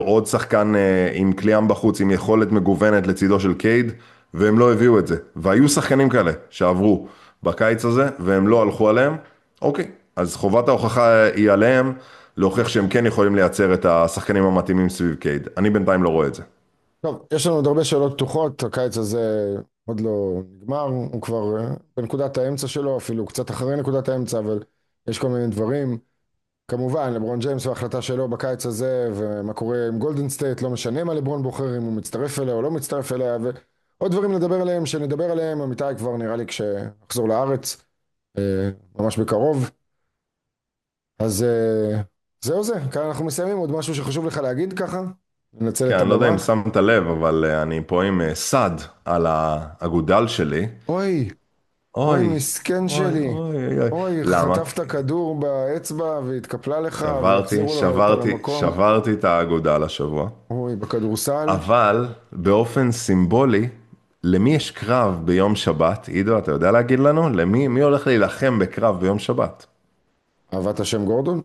עוד שחקן עם קליאם בחוץ, עם יכולת מגוונת לצידו של קייד, והם לא הביאו את זה. והיו שחקנים כאלה שעברו בקיץ הזה, והם לא הלכו עליהם. אוקיי, אז חובת ההוכחה היא עליהם, להוכיח שהם כן יכולים לייצר את השחקנים המתאימים סביב קייד. אני בינתיים לא רואה את זה. טוב, יש לנו עוד הרבה שאלות פתוחות, הקיץ הזה עוד לא נגמר, הוא כבר בנקודת האמצע שלו, אפילו קצת אחרי נקודת האמצע, אבל יש כל מיני דברים. כמובן, לברון ג'יימס וההחלטה שלו בקיץ הזה, ומה קורה עם גולדן סטייט, לא משנה מה לברון בוחר, אם הוא מצטרף אליה או לא מצטרף אליה, ועוד דברים לדבר עליהם, שנדבר עליהם, אמיתי כבר נראה לי כשנחזור לארץ, ממש בקרוב. אז זהו זה, כאן אנחנו מסיימים, עוד משהו שחשוב לך להגיד ככה? ננצל כן, את אני לא יודע הבמה. אם שמת לב, אבל אני פה עם סד על האגודל שלי. אוי, אוי, אוי, מסכן אוי, שלי. אוי, אוי. אוי, למה? חטפת כדור באצבע והתקפלה לך והחזירו לו אותו למקום. שברתי את האגודל השבוע. אוי, בכדורסל. אבל באופן סימבולי, למי יש קרב ביום שבת? עידו, אתה יודע להגיד לנו? מי הולך להילחם בקרב ביום שבת? אהבת השם גורדון?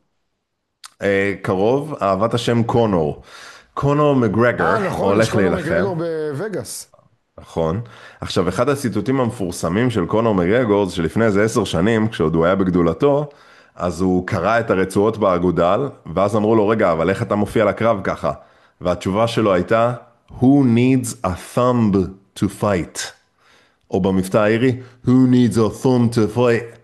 קרוב, אהבת השם קונור. קונור מגרגור נכון, יש הולך קונור להילחם. מקגרגור בווגאס. נכון. עכשיו, אחד הציטוטים המפורסמים של קונור מגרגור, זה שלפני איזה 10 שנים, כשעוד הוא היה בגדולתו, אז הוא קרא את הרצועות באגודל, ואז אמרו לו, רגע, אבל איך אתה מופיע לקרב ככה? והתשובה שלו הייתה, Who needs a thumb to fight? או במבטא האירי, Who needs a thumb to fight?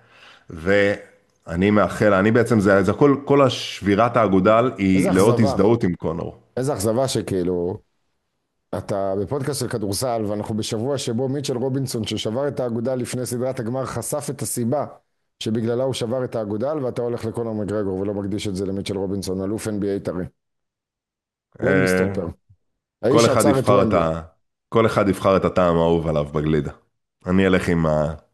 ואני מאחל, אני בעצם, זה כל השבירת האגודל איזה היא לאות אכזבה. הזדהות עם קונור. איזה אכזבה שכאילו, אתה בפודקאסט של כדורסל, ואנחנו בשבוע שבו מיטשל רובינסון, ששבר את האגודל לפני סדרת הגמר, חשף את הסיבה שבגללה הוא שבר את האגודל, ואתה הולך לקונור מקגרגור ולא מקדיש את זה למיטשל רובינסון, אלוף NBA טרי. ומבי אה, סטופר. האיש כל אחד שעצר את יבחר את ומבי. כל אחד יבחר את הטעם האהוב עליו בגלידה. אני אלך עם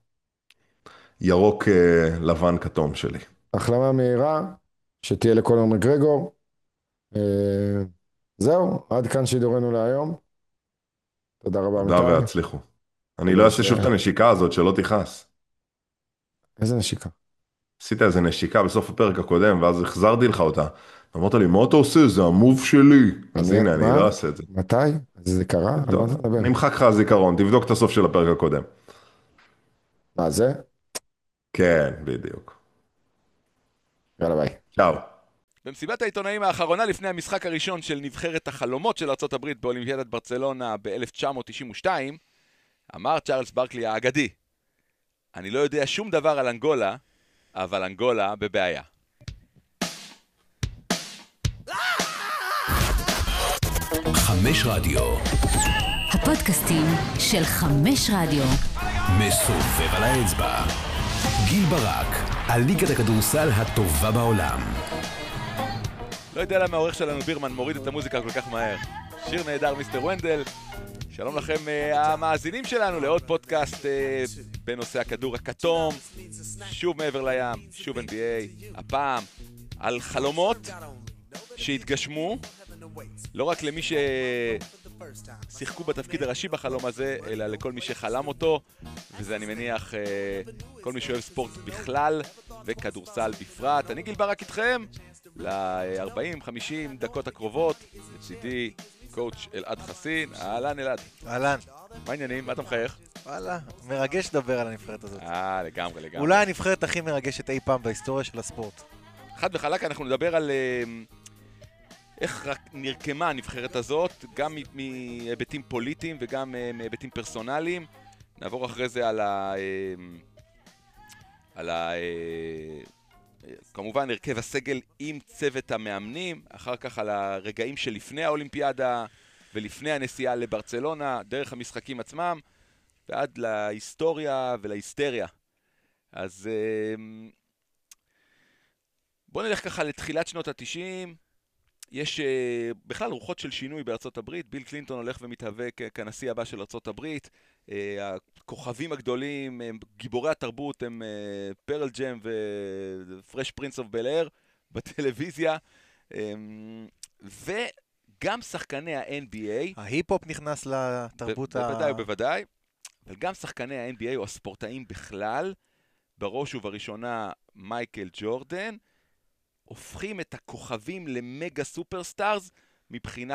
הירוק לבן כתום שלי. החלמה מהירה, שתהיה לקונור מקגרגור. אה, זהו, עד כאן שידורנו להיום. תודה רבה, תודה אמיתי. והצליחו. אני לא תודה אעשה שוב את הנשיקה הזאת שלא תכעס. איזה נשיקה. עשית איזה נשיקה בסוף הפרק הקודם ואז החזרתי לך אותה. אמרת לי מה אתה עושה? זה המוב שלי. אז הנה אני מה? לא אעשה את זה. מתי? זה קרה? על מה טוב, אתה מדבר? נמחק לך הזיכרון, תבדוק את הסוף של הפרק הקודם. מה זה? כן, בדיוק. יאללה ביי. צ'או. במסיבת העיתונאים האחרונה לפני המשחק הראשון של נבחרת החלומות של ארצות הברית באולימפיאדת ברצלונה ב-1992, אמר צ'ארלס ברקלי האגדי, אני לא יודע שום דבר על אנגולה, אבל אנגולה בבעיה. 5 רדיו. הפודקאסטים של 5 רדיו. מסובב על האצבע. גיל ברק, על ליגת הכדורסל הטובה בעולם. לא יודע למה העורך שלנו בירמן מוריד את המוזיקה כל כך מהר. שיר נהדר מיסטר ונדל. שלום לכם המאזינים שלנו לעוד פודקאסט בנושא הכדור הכתום. שוב מעבר לים, שוב NBA. הפעם על חלומות שהתגשמו. לא רק למי ששיחקו בתפקיד הראשי בחלום הזה, אלא לכל מי שחלם אותו. וזה אני מניח כל מי שאוהב ספורט בכלל וכדורסל בפרט. אני גיל ברק איתכם ל-40-50 דקות הקרובות. לצידי קואוץ' אלעד חסין. אהלן אלעד. אהלן. מה העניינים? מה אתה מחייך? וואלה, מרגש לדבר על הנבחרת הזאת. לגמרי, לגמרי. אולי הנבחרת הכי מרגשת אי פעם בהיסטוריה של הספורט. חד וחלק אנחנו נדבר על איך רק נרקמה הנבחרת הזאת, גם מהיבטים פוליטיים וגם מהיבטים פרסונליים. נעבור אחרי זה כמובן הרכב הסגל עם צוות המאמנים, אחר כך על הרגעים שלפני האולימפיאדה ולפני הנסיעה לברצלונה, דרך המשחקים עצמם, ועד להיסטוריה ולהיסטריה. אז בואו נלך ככה לתחילת שנות ה-90. יש בכלל רוחות של שינוי בארצות הברית. ביל קלינטון הולך ומתהווה כנשיא הבא של ארצות הברית. הכוכבים הגדולים, גיבורי התרבות, הם פרל ג'ם ופרש פרינס אוף בל אייר בטלוויזיה. וגם שחקני ה-NBA. ההיפ-הופ נכנס לתרבות בוודאי ובוודאי. אבל גם שחקני ה-NBA או הספורטאים בכלל, בראש ובראשונה מייקל ג'ורדן, הופכים את הכוכבים למגה סופרסטארס מבחינה